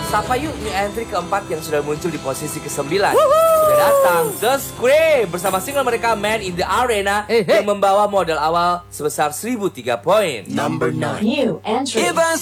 Sapa yuk new entry keempat yang sudah muncul di posisi ke-9. Sudah datang The Scream bersama single mereka Man in the Arena yang membawa modal awal sebesar 1.003 poin. New entry.